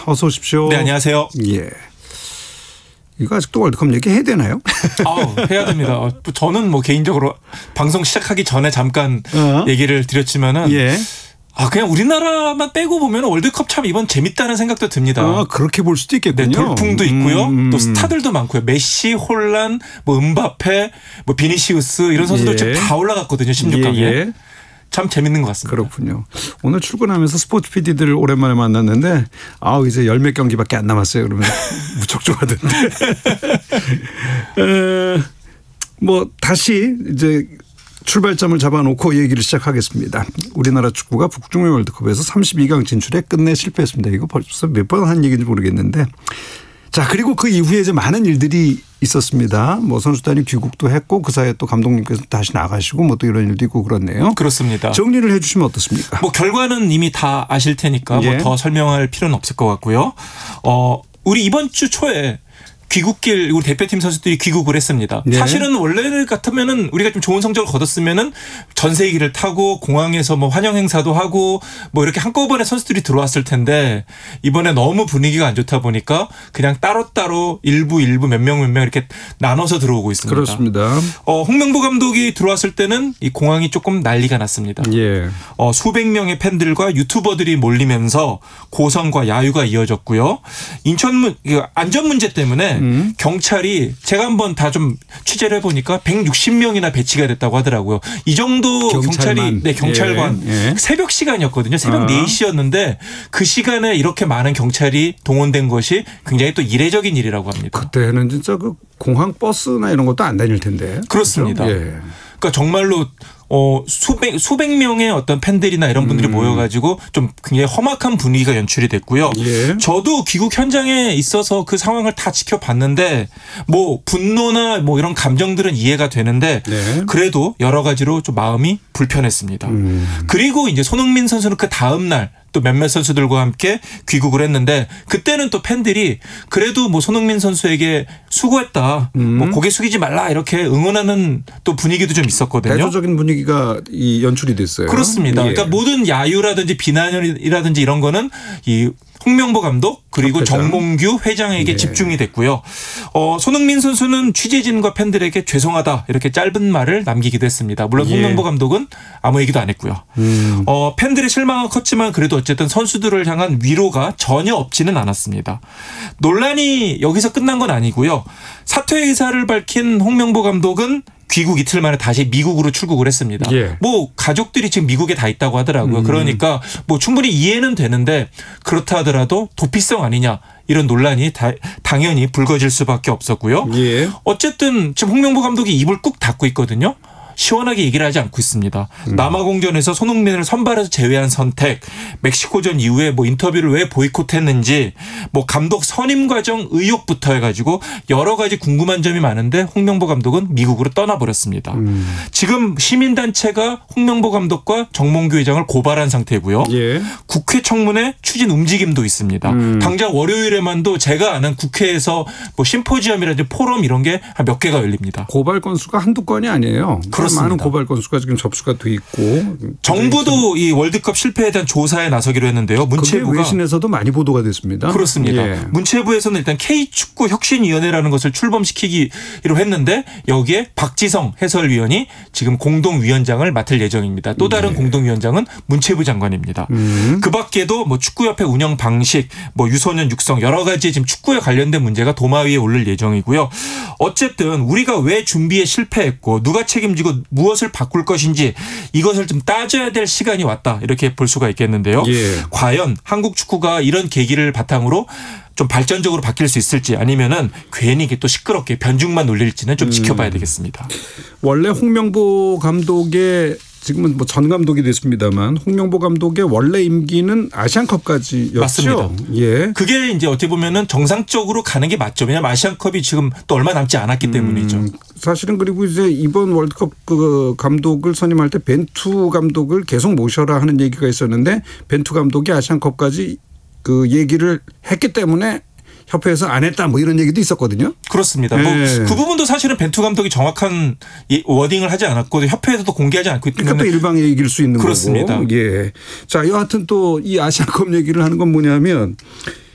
어서 오십시오. 네, 안녕하세요. 예. 이거 아직도 월드컵 얘기해야 되나요? 해야 됩니다. 저는 뭐 개인적으로 방송 시작하기 전에 잠깐 얘기를 드렸지만은 예. 그냥 우리나라만 빼고 보면 월드컵 참 이번 재밌다는 생각도 듭니다. 그렇게 볼 수도 있겠군요. 네, 돌풍도 있고요. 또 스타들도 많고요. 메시, 홀란, 뭐 음바페, 뭐 비니시우스 이런 선수들 지금 다 올라갔거든요. 16강에. 예. 참 재밌는 것 같습니다. 그렇군요. 오늘 출근하면서 스포츠 PD들을 오랜만에 만났는데 이제 10몇 경기밖에 안 남았어요. 그러면 무척 좋아하던데. 뭐 다시 이제 출발점을 잡아놓고 얘기를 시작하겠습니다. 우리나라 축구가 북중미 월드컵에서 32강 진출에 끝내 실패했습니다. 이거 벌써 몇 번 한 얘기인지 모르겠는데. 자, 그리고 그 이후에 이제 많은 일들이 있었습니다. 뭐 선수단이 귀국도 했고 그 사이에 또 감독님께서 다시 나가시고 뭐 또 이런 일도 있고 그렇네요. 그렇습니다. 정리를 해 주시면 어떻습니까? 뭐 결과는 이미 다 아실 테니까 예. 뭐 더 설명할 필요는 없을 것 같고요. 우리 이번 주 초에 귀국길 우리 대표팀 선수들이 귀국을 했습니다. 네. 사실은 원래 같으면은 우리가 좀 좋은 성적을 거뒀으면은 전세기를 타고 공항에서 뭐 환영 행사도 하고 뭐 이렇게 한꺼번에 선수들이 들어왔을 텐데 이번에 너무 분위기가 안 좋다 보니까 그냥 따로따로 일부 몇 명 이렇게 나눠서 들어오고 있습니다. 그렇습니다. 홍명보 감독이 들어왔을 때는 이 공항이 조금 난리가 났습니다. 예. 수백 명의 팬들과 유튜버들이 몰리면서 고성과 야유가 이어졌고요. 인천 안전 문제 때문에 경찰이 제가 한번 다 좀 취재를 해보니까 160명이나 배치가 됐다고 하더라고요. 이 정도 경찰만. 경찰관 예. 새벽 시간이었거든요. 새벽 4시였는데 그 시간에 이렇게 많은 경찰이 동원된 것이 굉장히 또 이례적인 일이라고 합니다. 그때는 진짜 그 공항 버스나 이런 것도 안 다닐 텐데. 그렇습니다. 그렇죠? 예. 그러니까 정말로 수백 명의 어떤 팬들이나 이런 분들이 모여가지고 좀 굉장히 험악한 분위기가 연출이 됐고요. 예. 저도 귀국 현장에 있어서 그 상황을 다 지켜봤는데 뭐 분노나 뭐 이런 감정들은 이해가 되는데 네. 그래도 여러 가지로 좀 마음이 불편했습니다. 그리고 이제 손흥민 선수는 그 다음 날 또 몇몇 선수들과 함께 귀국을 했는데 그때는 또 팬들이 그래도 뭐 손흥민 선수에게 수고했다. 뭐 고개 숙이지 말라 이렇게 응원하는 또 분위기도 좀 있었거든요. 대조적인 분위기가 이 연출이 됐어요. 그렇습니다. 예. 그러니까 모든 야유라든지 비난이라든지 이런 거는 이 홍명보 감독 그리고 협회장. 정몽규 회장에게 예. 집중이 집중이 됐고요. 손흥민 선수는 취재진과 팬들에게 죄송하다 이렇게 짧은 말을 남기기도 했습니다. 물론 예. 홍명보 감독은 아무 얘기도 안 했고요. 팬들의 실망은 컸지만 그래도 어쨌든 선수들을 향한 위로가 전혀 없지는 않았습니다. 논란이 여기서 끝난 건 아니고요. 사퇴 의사를 밝힌 홍명보 감독은 귀국 이틀 만에 다시 미국으로 출국을 했습니다. 예. 뭐 가족들이 지금 미국에 다 있다고 하더라고요. 그러니까 뭐 충분히 이해는 되는데 그렇다 하더라도 도피성 아니냐 이런 논란이 당연히 불거질 수밖에 없었고요. 예. 어쨌든 지금 홍명보 감독이 입을 꾹 닫고 있거든요. 시원하게 얘기를 하지 않고 있습니다. 남아공전에서 손흥민을 선발해서 제외한 선택, 멕시코전 이후에 뭐 인터뷰를 왜 보이콧했는지, 뭐 감독 선임 과정 의혹부터 해가지고 여러 가지 궁금한 점이 많은데 홍명보 감독은 미국으로 떠나버렸습니다. 지금 시민단체가 홍명보 감독과 정몽규 회장을 고발한 상태고요. 예. 국회 청문회 추진 움직임도 있습니다. 당장 월요일에만도 제가 아는 국회에서 뭐 심포지엄이라든지 포럼 이런 게 한 몇 개가 열립니다. 고발 건수가 한두 건이 아니에요. 그렇습니다. 많은 고발 건수가 지금 접수가 돼 있고. 정부도 이 월드컵 실패에 대한 조사에 나서기로 했는데요. 그게 문체부가 외신에서도 많이 보도가 됐습니다. 그렇습니다. 예. 문체부에서는 일단 K축구 혁신위원회라는 것을 출범시키기로 했는데 여기에 박지성 해설위원이 지금 공동위원장을 맡을 예정입니다. 또 다른 공동위원장은 문체부 장관입니다. 그 밖에도 뭐 축구협회 운영 방식, 뭐 유소년 육성 여러 가지 지금 축구에 관련된 문제가 도마 위에 오를 예정이고요. 어쨌든 우리가 왜 준비에 실패했고 누가 책임지고 무엇을 바꿀 것인지 이것을 좀 따져야 될 시간이 왔다 이렇게 볼 수가 있겠는데요. 예. 과연 한국 축구가 이런 계기를 바탕으로 좀 발전적으로 바뀔 수 있을지 아니면은 괜히 이게 또 시끄럽게 변죽만 놀릴지는 좀 지켜봐야 되겠습니다. 원래 홍명보 감독의 지금은 뭐 전 감독이 됐습니다만 홍명보 감독의 원래 임기는 아시안컵까지였죠. 맞습니다. 예. 그게 이제 어떻게 보면은 정상적으로 가는 게 맞죠. 왜냐하면 아시안컵이 지금 또 얼마 남지 않았기 때문이죠. 사실은 그리고 이제 이번 월드컵 그 감독을 선임할 때 벤투 감독을 계속 모셔라 하는 얘기가 있었는데 벤투 감독이 아시안컵까지 그 얘기를 했기 때문에 협회에서 안 했다 뭐 이런 얘기도 있었거든요. 그렇습니다. 뭐 그 부분도 사실은 벤투 감독이 정확한 워딩을 하지 않았고 협회에서도 공개하지 않고 있기 그러니까 때문에 또 일방의 얘기일 수 있는 그렇습니다. 거고. 예. 자, 여하튼 또 이 아시안컵 얘기를 하는 건 뭐냐면